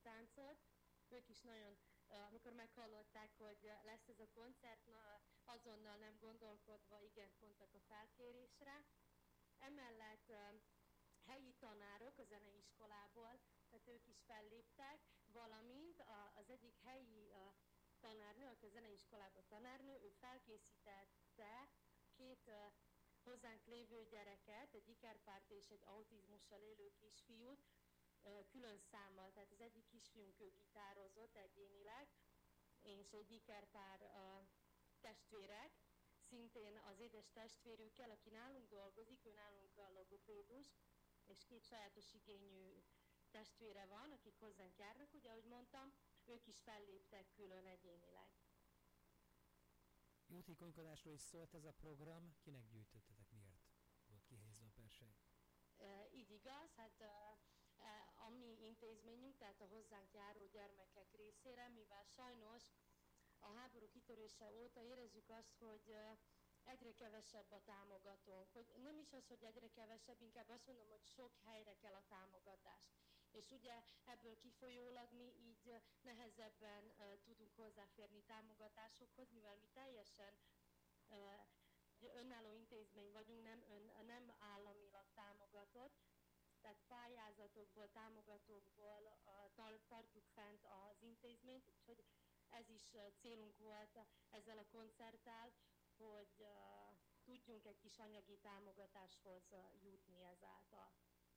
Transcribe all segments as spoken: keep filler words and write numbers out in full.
táncot. Ők is nagyon, amikor meghallották, hogy lesz ez a koncert, na, azonnal nem gondolkodva igent mondtak a felkérésre. Emellett helyi tanárok a zeneiskolából, tehát ők is felléptek, valamint az egyik helyi tanárnő, aki a zeneiskolában tanárnő, ő felkészítette két hozzánk lévő gyereket, egy ikerpárt és egy autizmussal élő kisfiút, külön számmal, tehát az egyik kisfiunk ő gitározott egyénileg, és egy ikerpár testvérek, szintén az édes testvérükkel, aki nálunk dolgozik, ő nálunk a logopédus, és két sajátos igényű testvére van, akik hozzánk járnak, ugye, ahogy mondtam, ők is felléptek külön egyénileg. Jótékonykodásról is szólt ez a program, kinek gyűjtöttetek, miért volt kihelyezve a persely? E, így igaz, hát e, a mi intézményünk, tehát a hozzánk járó gyermekek részére, mivel sajnos a háború kitörése óta érezzük azt, hogy egyre kevesebb a támogatónk. Hogy nem is az, hogy egyre kevesebb, inkább azt mondom, hogy sok helyre kell a támogatás. És ugye ebből kifolyólag mi így nehezebben uh, tudunk hozzáférni támogatásokhoz, mivel mi teljesen uh, önálló intézmény vagyunk, nem, ön, nem államilag támogatott, tehát pályázatokból, támogatókból uh, tartjuk fent az intézményt, úgyhogy ez is uh, célunk volt ezzel a koncerttel, hogy uh, tudjunk egy kis anyagi támogatáshoz uh, jutni ezáltal.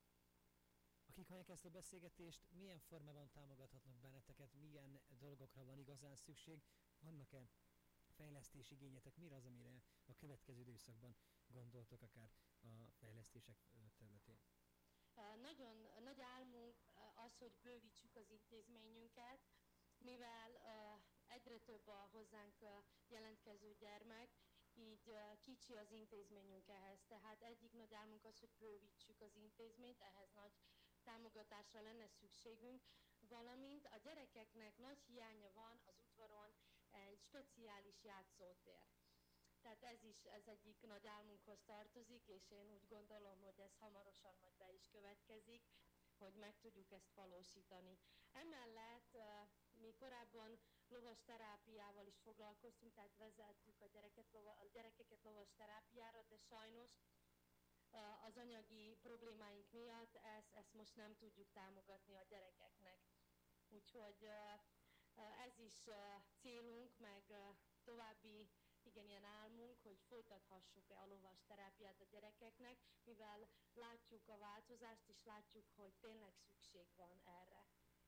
Akik hallják ezt a beszélgetést, milyen formában támogathatnak benneteket, milyen dolgokra van igazán szükség, vannak-e fejlesztési igényetek, mi az, amire a következő időszakban gondoltok akár a fejlesztések területén? Uh, nagyon nagy álmunk uh, az, hogy bővítsük az intézményünket, mivel uh, egyre több a hozzánk uh, jelentkező gyermek, így uh, kicsi az intézményünk ehhez. Tehát egyik nagy álmunk az, hogy bővítsük az intézményt, ehhez nagy támogatásra lenne szükségünk, valamint a gyerekeknek nagy hiánya van az udvaron egy speciális játszótér. Tehát ez is ez egyik nagy álmunkhoz tartozik, és én úgy gondolom, hogy ez hamarosan majd be is következik, hogy meg tudjuk ezt valósítani. Emellett uh, mi korábban lovas terápiával is foglalkoztunk, tehát vezettük a, gyereket, a gyerekeket lovas terápiára, de sajnos uh, az anyagi problémáink miatt ezt, ezt most nem tudjuk támogatni a gyerekeknek. Úgyhogy uh, ez is uh, célunk, meg uh, további igen, ilyen álmunk, hogy folytathassuk-e a lovas terápiát a gyerekeknek, mivel látjuk a változást, és látjuk, hogy tényleg szükség van erre.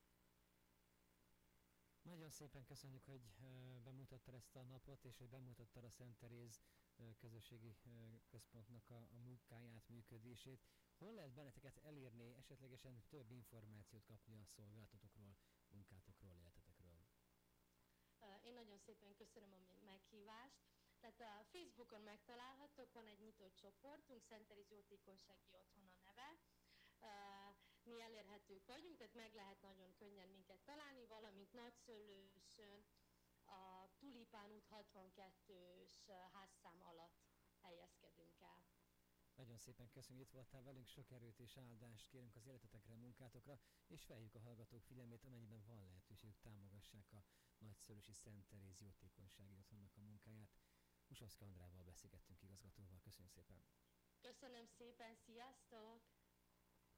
Nagyon szépen köszönjük, hogy bemutattad ezt a napot, és hogy bemutattad a Szent Teréz közösségi központnak a, a munkáját, működését. Hol lehet benneteket elérni, esetlegesen több információt kapni a szolgálatotokról, munkátokról, életetekről? Én nagyon szépen köszönöm a meghívást. Tehát a Facebookon megtalálhatók, van egy nyitott csoportunk, Szent Teréz Jótékonysági Otthon a neve. Mi elérhetők vagyunk, tehát meg lehet nagyon könnyen minket találni, valamint Nagyszőlősön, a Tulipán út hatvankettős házszám alatt helyezkedünk el. Nagyon szépen köszönjük, itt voltál velünk, sok erőt és áldást kérünk az életetekre, munkátokra, és felhívjuk a hallgatók figyelmét, amennyiben van lehetőségük, támogassák a Nagyszőlősi Szent Teréz Jótékonysági Otthonnak a munkáját. Husovszky Andrával beszélgettünk, igazgatóval, köszönjük szépen! Köszönöm szépen, sziasztok!